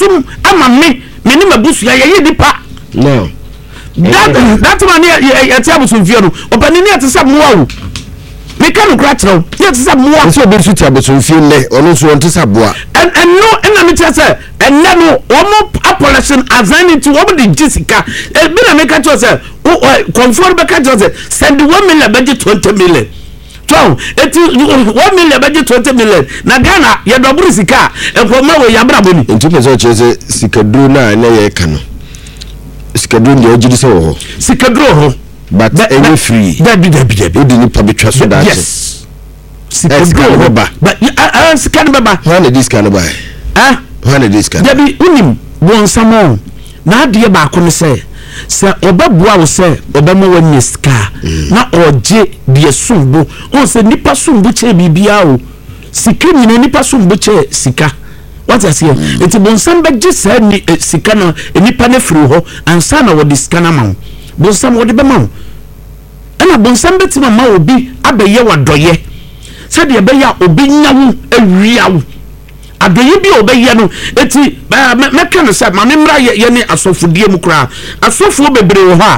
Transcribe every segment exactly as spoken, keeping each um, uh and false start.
sum ama me me ni mabusu ya ye dipa no that that man ya tia busumfie no opanini atesa moa wo me ka no kra trɛw ya atesa moa so be su tia busumfie le ono so onte saboa and and no ena me tia say and no omo apolation azani to omo de jessica e bi na me ka to say comfort be ka to say send one million budget twenty million so eti one million budget twenty million na Ghana ye doburu sika e ko ma we yabra boni ntu pese chese sikadru na na ye ka no sikadru ndi ojidi se wo sikadru ho but any free that be that be that odi ni pabetwa so that yes sikadru ho but ah sikadru baba when this can buy ah when this can that be unim bonsamo na ade ba ko ne se se obabua wo se obama wani ska na oje de sumbu on se nipa sumbu che bibia o sika nyina nipa sumbu che sika what I say enti bonsam be je sa ni sika no nipa ne firi ho ansa na wo de sika na ma bonsam wo de be ma ana bonsam be ti ma obi abeye wadoye se de be ya obi nyawo awiawo adoye bi obeye no eti me ka no se ma me mra ye ne asofodie mu kra asofo bebre wo ha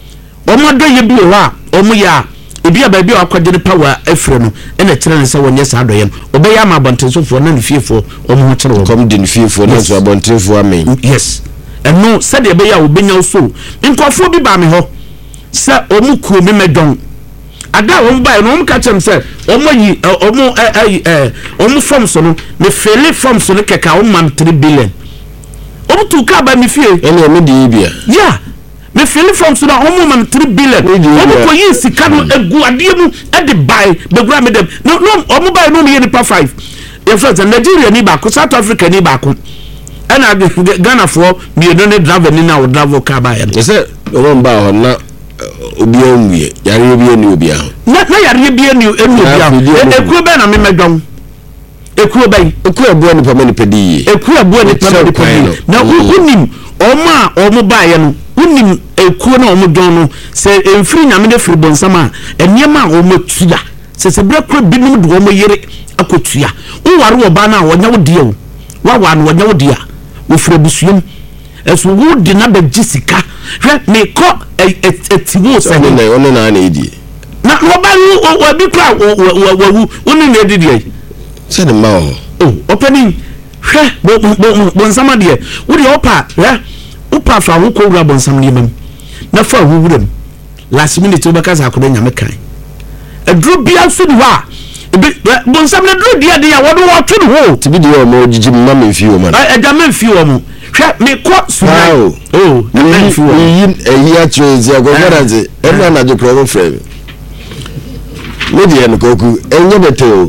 omo adoye bi wo ha omo ya ebi aba bi akwadene power afre no ena kire ne se wonye sa adoye no obeye ama abantensofo na ne fiefo omo ho kire wo come din fiefo na so abantensofo amen yes eno se de be ya obenya so nkofo bi ba me ho se omo kuo me medon ada omo ba no omo ka chem se omo yi omo eh eh omo form so no me fele form so no keka omo man three billion omo tu ka ba me fie ene omo di bia yeah me fele form so no omo man three billion omo ko yi sika no egu ade mu e de buy be gura me dem no no omo buy no me nipa five in fact Nigeria ni ba ko South Africa ni ba ko ana Ghana for me no ne driver ni na o driver ka ba ya no se omo ba ho na obi onwie yare obi eni obi ahụ na na yare bi eni eni obi ahụ ekuo be na me medwan ekuo be ekuo abuo ni pama ni pedi ekuo abuo ni pama ni pedi na unim oma omo ba ye no unim ekuo na omo don no se emfiri nyame de firi bonsama eniema omo tua se se brekro binum do omo yere akotua unware wo ba na wonya wo de o wa wa no wonya wo de a wo firi busuam eso wo de na be jisika hwe me ko etiwo se ne ne ono na na edi na wo ba wo wa bi kra wo wo wonu na edi de se ne ma o oh opening hwe bo bo bonsama de wo de opa hwe opa fa wo ko wura bonsam ne mam na fa wo wuram last minute wo baka za ko nyame kan edru bia so ni wa bonsam na dru dia de ya wo do wo tu ho tibi de o mo jiji ma me fi o man e da me fi o mo hwe me ko sunai oh na me fi o yin eyi a treze agogaraze e na na je pro frame me de en koku enye bete o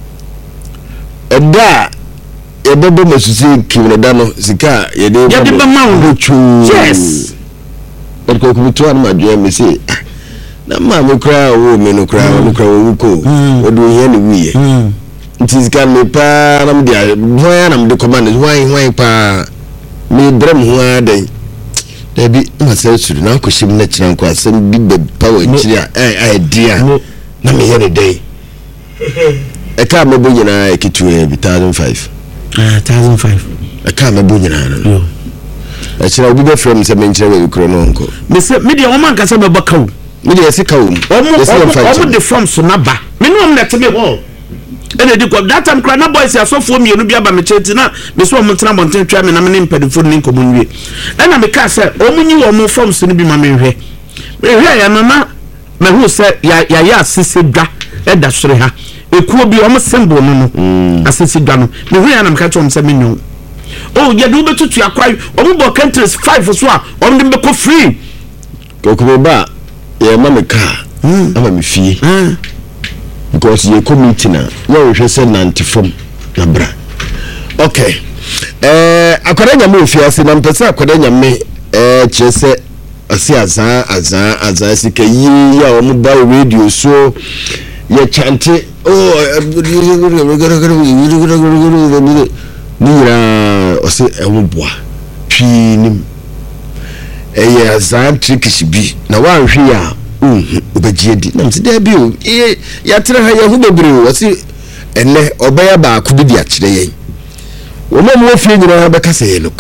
eda e bebo masusi kiwreda no sika ye de ye de be ma wo yes e koku to an ma dwe me se na ma me kra wo me no kra wo kra wo ko odu ye ni wiye nti sika me pa na me de hoya na me de command hoy hoy pa me drum ho adan da bi ma sai su na ko shim na kiran ko asem bi be power kiri a eh dia na me here dey e ka me bo nyina e kitu e one thousand five ah one thousand five e ka me bo nyina no e kira obi be from se me nkire we kro no nko me se me de o man ka se me baka wo me de sika wo omo de from so na ba me no am let me ho ene di ko that time kra na boys asofo mienu bia ba me cheti na me so omo tena bonten twa me na me ne mpedifo ni nkomo nwie ena me ka se omo nyi omo from so ni bi ma me hwe me hwe ya no na me hu se ya ya ya asese dwa e da sore ha ekuo bi omo symbol no no asese dwa no me hwe ya na me ka chom se me nyu oh ya do betutu akwai omo bo countries five so a omo de be ko free ko ba ya ma me ka ama me fie because you committee na you we say ninety from na bra okay eh akwada nyame ofiase na mpesa akwada nyame eh chese asi azan azan azan sika yi ya o mu ba radio so ye chante oh nira osi ewu boa twinim eh azan trikish bi na wa hwe ya mhm obagiedi na mse da bi o ya tere ha ya hu bebre o wasi enne obaya ba ku bi di akire yen wo mo mo fie nyina ha beka se no